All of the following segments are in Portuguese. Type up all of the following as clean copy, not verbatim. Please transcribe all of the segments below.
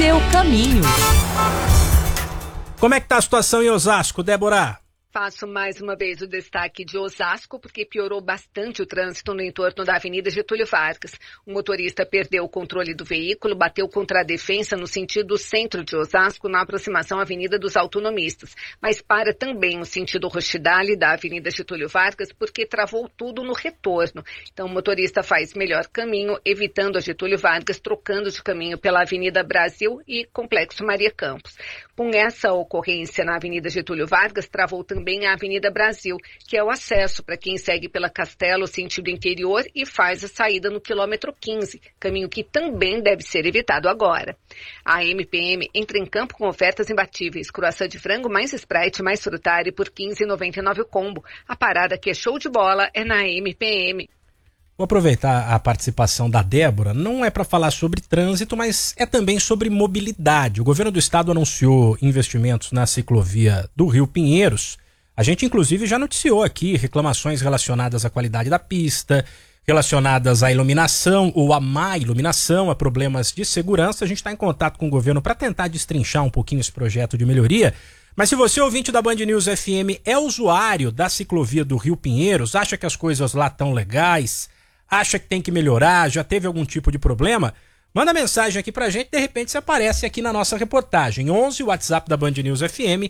seu caminho. Como é que tá a situação em Osasco, Débora? Faço mais uma vez o destaque de Osasco, porque piorou bastante o trânsito no entorno da Avenida Getúlio Vargas. O motorista perdeu o controle do veículo, bateu contra a defensa no sentido centro de Osasco, na aproximação à Avenida dos Autonomistas. Mas para também no sentido Rochidale da Avenida Getúlio Vargas, porque travou tudo no retorno. Então o motorista faz melhor caminho, evitando a Getúlio Vargas, trocando de caminho pela Avenida Brasil e Complexo Maria Campos. Com essa ocorrência na Avenida Getúlio Vargas, travou também a Avenida Brasil, que é o acesso para quem segue pela Castelo, sentido interior, e faz a saída no quilômetro 15, caminho que também deve ser evitado agora. A MPM entra em campo com ofertas imbatíveis, croissant de frango mais Sprite mais frutari por R$ 15,99 o combo. A parada que é show de bola é na MPM. Vou aproveitar a participação da Débora, não é para falar sobre trânsito, mas é também sobre mobilidade. O governo do estado anunciou investimentos na ciclovia do Rio Pinheiros. A gente, inclusive, já noticiou aqui reclamações relacionadas à qualidade da pista, relacionadas à iluminação ou à má iluminação, a problemas de segurança. A gente está em contato com o governo para tentar destrinchar um pouquinho esse projeto de melhoria. Mas se você, ouvinte da Band News FM, é usuário da ciclovia do Rio Pinheiros, acha que as coisas lá estão legais, acha que tem que melhorar, já teve algum tipo de problema, manda mensagem aqui pra gente, de repente você aparece aqui na nossa reportagem. 11, o WhatsApp da Band News FM,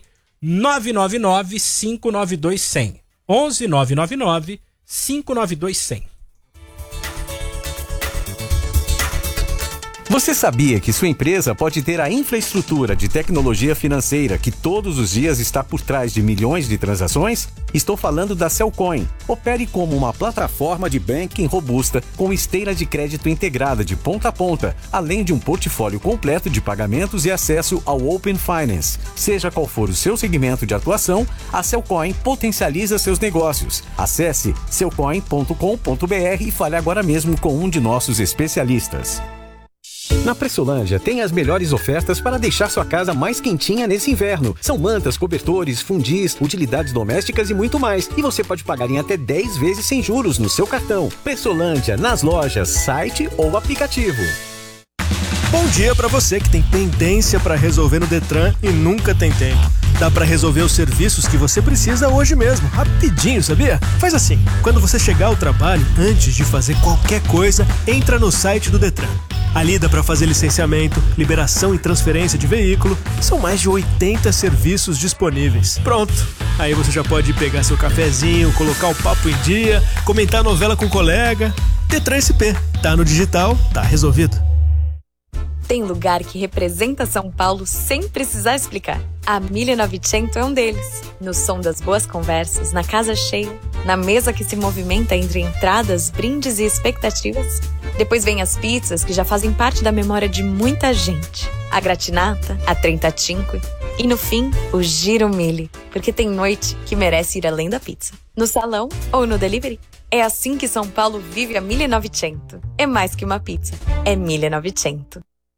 999-592-100. 11-999-592-100. Você sabia que sua empresa pode ter a infraestrutura de tecnologia financeira que todos os dias está por trás de milhões de transações? Estou falando da Cellcoin. Opere como uma plataforma de banking robusta com esteira de crédito integrada de ponta a ponta, além de um portfólio completo de pagamentos e acesso ao Open Finance. Seja qual for o seu segmento de atuação, a Cellcoin potencializa seus negócios. Acesse cellcoin.com.br e fale agora mesmo com um de nossos especialistas. Na Pressolândia tem as melhores ofertas para deixar sua casa mais quentinha nesse inverno. São mantas, cobertores, fundis, utilidades domésticas e muito mais. E você pode pagar em até 10 vezes sem juros no seu cartão. Pressolândia, nas lojas, site ou aplicativo. Bom dia para você que tem pendência para resolver no Detran e nunca tem tempo. Dá para resolver os serviços que você precisa hoje mesmo, rapidinho, sabia? Faz assim, quando você chegar ao trabalho, antes de fazer qualquer coisa, entra no site do Detran. Ali dá para fazer licenciamento, liberação e transferência de veículo. São mais de 80 serviços disponíveis. Pronto! Aí você já pode pegar seu cafezinho, colocar o papo em dia, comentar a novela com o colega. Detran SP. Tá no digital, tá resolvido. Tem lugar que representa São Paulo sem precisar explicar. A 1900 é um deles. No som das boas conversas, na casa cheia, na mesa que se movimenta entre entradas, brindes e expectativas. Depois vem as pizzas que já fazem parte da memória de muita gente. A gratinata, a 35 e no fim, o Giro Mille, porque tem noite que merece ir além da pizza. No salão ou no delivery. É assim que São Paulo vive a 1900. É mais que uma pizza, é 1900.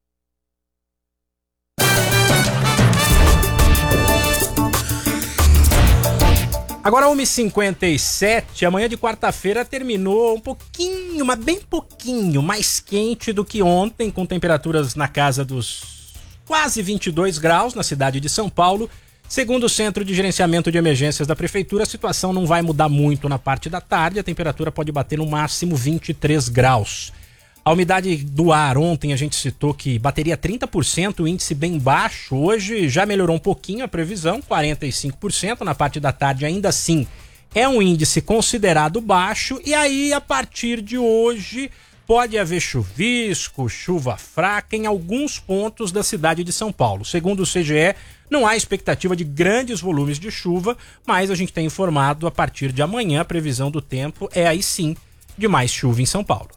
Agora 1h57, a manhã de quarta-feira terminou um pouquinho, mas bem pouquinho, mais quente do que ontem, com temperaturas na casa dos quase 22 graus na cidade de São Paulo. Segundo o Centro de Gerenciamento de Emergências da Prefeitura, a situação não vai mudar muito na parte da tarde, a temperatura pode bater no máximo 23 graus. A umidade do ar, ontem a gente citou que bateria 30%, o índice bem baixo. Hoje já melhorou um pouquinho a previsão, 45%. Na parte da tarde ainda assim é um índice considerado baixo. E aí, a partir de hoje, pode haver chuvisco, chuva fraca em alguns pontos da cidade de São Paulo. Segundo o CGE, não há expectativa de grandes volumes de chuva, mas a gente tem informado a partir de amanhã, a previsão do tempo é aí sim de mais chuva em São Paulo.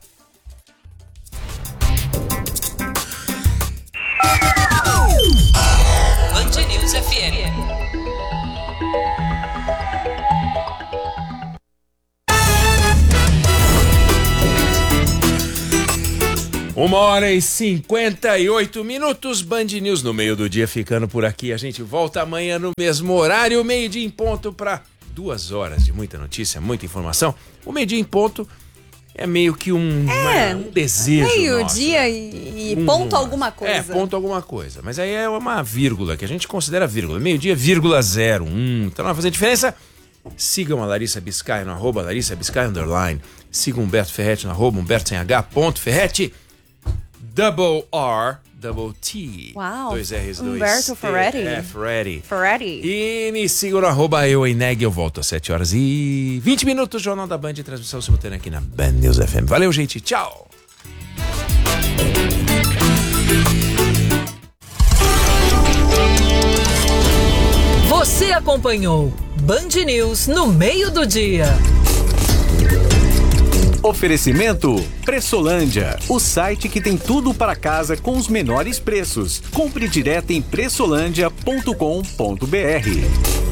Band News FM. Uma hora e 58 minutos, Band News no meio do dia ficando por aqui. A gente volta amanhã no mesmo horário, meio-dia em ponto, para 2 horas de muita notícia, muita informação. O meio-dia em ponto é meio que um desejo meio-dia nosso. e ponto alguma coisa. É, ponto alguma coisa. Mas aí é uma vírgula, que a gente considera vírgula. Meio-dia, vírgula 01. Então não vai fazer diferença. Sigam a Larissa Biscay no @ Larissa Biscay _. Sigam o Humberto Ferretti no @ Humberto sem H, .Ferretti. Double R, double T. Uau. 2 R's, 2 Humberto Ferretti. Ferretti. Ferretti. E me sigam no @ EuEneg. Eu volto às 7 horas e 20 minutos. Jornal da Band, transmissão simultânea aqui na Band News FM. Valeu, gente. Tchau. Você acompanhou Band News no meio do dia. Oferecimento Pressolândia, o site que tem tudo para casa com os menores preços. Compre direto em pressolândia.com.br.